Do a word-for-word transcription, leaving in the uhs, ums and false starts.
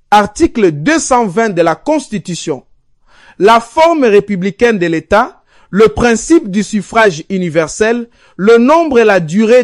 article deux cent vingt de la Constitution, la forme républicaine de l'État, le principe du suffrage universel, le nombre et la durée